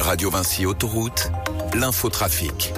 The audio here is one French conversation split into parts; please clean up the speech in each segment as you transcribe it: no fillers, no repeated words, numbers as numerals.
Radio Vinci Autoroute, l'infotrafic.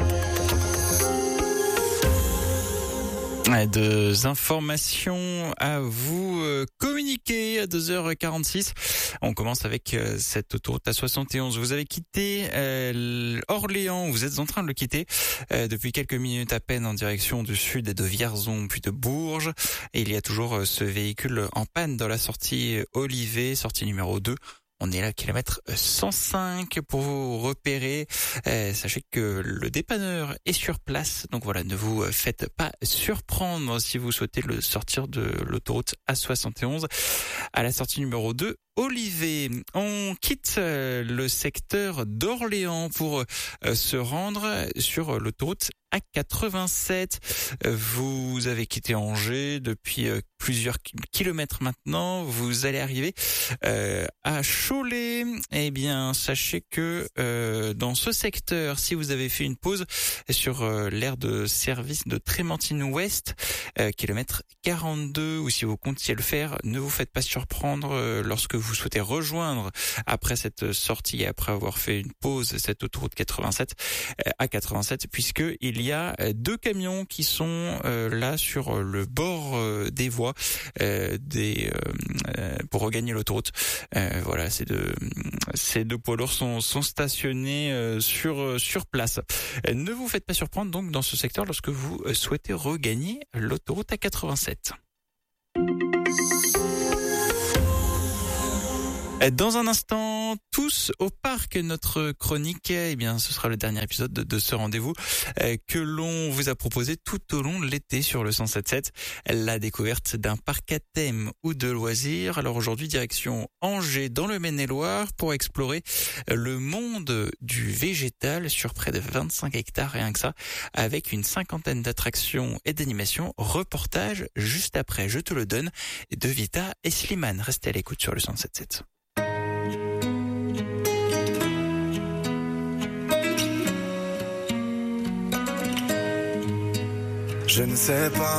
Deux informations à vous communiquer à 2h46. On commence avec cette autoroute A71. Vous avez quitté Orléans, vous êtes en train de le quitter depuis quelques minutes à peine en direction du sud et de Vierzon puis de Bourges. Et il y a toujours ce véhicule en panne dans la sortie Olivet, sortie numéro 2. On est là, kilomètre 105 pour vous repérer. Sachez que le dépanneur est sur place. Donc voilà, ne vous faites pas surprendre si vous souhaitez le sortir de l'autoroute A71 à la sortie numéro 2. Olivet. On quitte le secteur d'Orléans pour se rendre sur l'autoroute A87. Vous avez quitté Angers depuis plusieurs kilomètres maintenant. Vous allez arriver à Cholet. Eh bien, sachez que dans ce secteur, si vous avez fait une pause sur l'aire de service de Trémentine-Ouest, kilomètre 42, ou si vous comptiez le faire, ne vous faites pas surprendre lorsque vous souhaitez rejoindre après cette sortie et après avoir fait une pause cette autoroute 87 A87, puisque il y a deux camions qui sont là sur le bord des voies pour regagner l'autoroute. Voilà, ces deux poids lourds sont stationnés sur place. Ne vous faites pas surprendre donc dans ce secteur lorsque vous souhaitez regagner l'autoroute A87. Dans un instant, tous au parc, notre chronique, eh bien, ce sera le dernier épisode de ce rendez-vous que l'on vous a proposé tout au long de l'été sur le 107.7. La découverte d'un parc à thème ou de loisirs. Alors aujourd'hui, direction Angers dans le Maine-et-Loire pour explorer le monde du végétal sur près de 25 hectares, rien que ça, avec une cinquantaine d'attractions et d'animations. Reportage juste après, je te le donne, de Vita et Slimane. Restez à l'écoute sur le 107.7. Je ne sais pas